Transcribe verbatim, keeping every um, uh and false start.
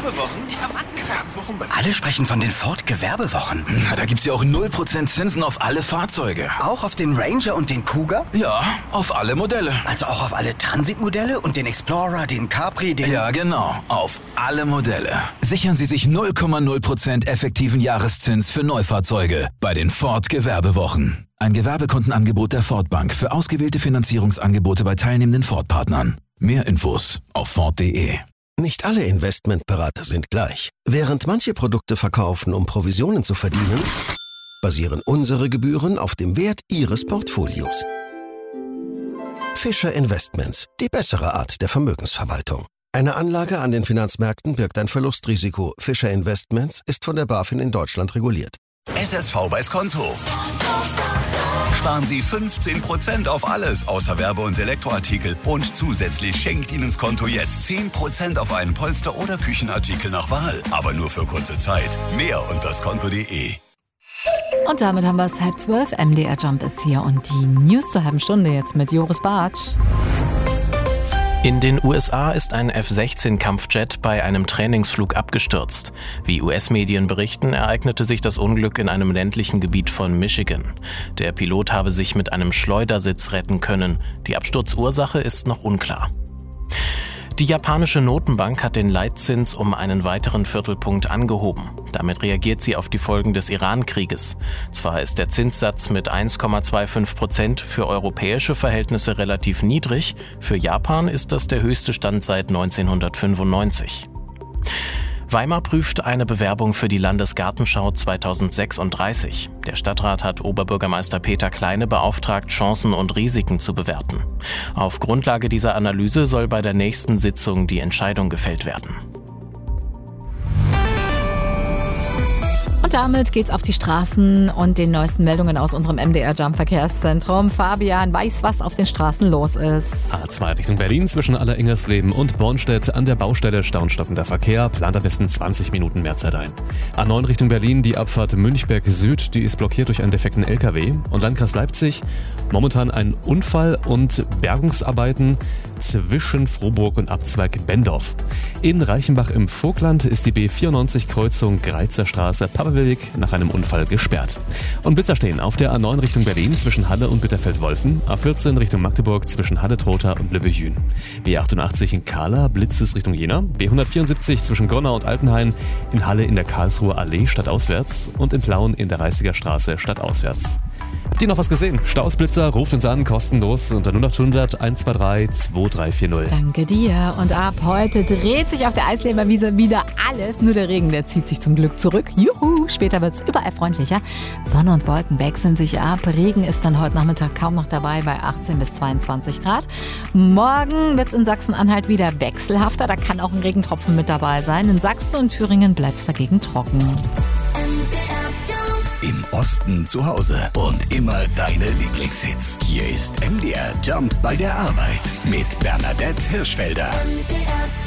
Gewerbewochen? Gewerbewochen bei... Alle sprechen von den Ford Gewerbewochen. Na, da gibt's ja auch null Prozent Zinsen auf alle Fahrzeuge. Auch auf den Ranger und den Cougar? Ja, auf alle Modelle. Also auch auf alle Transitmodelle und den Explorer, den Capri, den... Ja, genau. Auf alle Modelle. Sichern Sie sich null Komma null Prozent effektiven Jahreszins für Neufahrzeuge bei den Ford Gewerbewochen. Ein Gewerbekundenangebot der Ford Bank für ausgewählte Finanzierungsangebote bei teilnehmenden Ford-Partnern. Mehr Infos auf Ford punkt de. Nicht alle Investmentberater sind gleich. Während manche Produkte verkaufen, um Provisionen zu verdienen, basieren unsere Gebühren auf dem Wert Ihres Portfolios. Fischer Investments, die bessere Art der Vermögensverwaltung. Eine Anlage an den Finanzmärkten birgt ein Verlustrisiko. Fischer Investments ist von der BaFin in Deutschland reguliert. S S V bei Skonto. Sparen Sie fünfzehn Prozent auf alles außer Werbe- und Elektroartikel. Und zusätzlich schenkt Ihnen Skonto jetzt zehn Prozent auf einen Polster- oder Küchenartikel nach Wahl. Aber nur für kurze Zeit. Mehr unter skonto punkt de. Und damit haben wir es halb zwölf. M D R Jump ist hier und die News zur halben Stunde jetzt mit Joris Bartsch. In den U S A ist ein F sechzehn Kampfjet bei einem Trainingsflug abgestürzt. Wie U S-Medien berichten, ereignete sich das Unglück in einem ländlichen Gebiet von Michigan. Der Pilot habe sich mit einem Schleudersitz retten können. Die Absturzursache ist noch unklar. Die japanische Notenbank hat den Leitzins um einen weiteren Viertelpunkt angehoben. Damit reagiert sie auf die Folgen des Iran-Krieges. Zwar ist der Zinssatz mit eins Komma fünfundzwanzig Prozent für europäische Verhältnisse relativ niedrig, für Japan ist das der höchste Stand seit neunzehnhundertfünfundneunzig. Weimar prüft eine Bewerbung für die Landesgartenschau zweitausendsechsunddreißig. Der Stadtrat hat Oberbürgermeister Peter Kleine beauftragt, Chancen und Risiken zu bewerten. Auf Grundlage dieser Analyse soll bei der nächsten Sitzung die Entscheidung gefällt werden. Und damit geht's auf die Straßen und den neuesten Meldungen aus unserem M D R Jump Verkehrszentrum. Fabian weiß, was auf den Straßen los ist. A zwei Richtung Berlin zwischen Aller-Ingersleben und Bornstedt an der Baustelle staunstoppender Verkehr, plant am besten zwanzig Minuten mehr Zeit ein. A neun Richtung Berlin, die Abfahrt Münchberg Süd, die ist blockiert durch einen defekten L K W. Und Landkreis Leipzig, momentan ein Unfall und Bergungsarbeiten zwischen Frohburg und Abzweig Bendorf. In Reichenbach im Vogtland ist die B vierundneunzig Kreuzung Greizer Straße Pappelweg nach einem Unfall gesperrt. Und Blitzer stehen auf der A neun Richtung Berlin zwischen Halle und Bitterfeld-Wolfen, A vierzehn Richtung Magdeburg zwischen Halle-Trotha und Lübbecke-Jühn. B achtundachtzig in Kahla, Blitzes Richtung Jena, B hundertvierundsiebzig zwischen Gonnau und Altenhain, in Halle in der Karlsruher Allee stadtauswärts und in Plauen in der Reißiger Straße stadtauswärts. Habt ihr noch was gesehen? Stausblitzer, ruft uns an, kostenlos unter null acht hundert eins zwei drei zwei drei vier null. Danke dir. Und ab heute dreht sich auf der Eisleberwiese wieder alles. Nur der Regen, der zieht sich zum Glück zurück. Juhu! Später wird es überall freundlicher. Sonne und Wolken wechseln sich ab. Regen ist dann heute Nachmittag kaum noch dabei bei achtzehn bis zweiundzwanzig Grad. Morgen wird es in Sachsen-Anhalt wieder wechselhafter. Da kann auch ein Regentropfen mit dabei sein. In Sachsen und Thüringen bleibt es dagegen trocken. Im Osten zu Hause und immer deine Lieblingshits. Hier ist M D R Jump bei der Arbeit mit Bernadette Hirschfelder.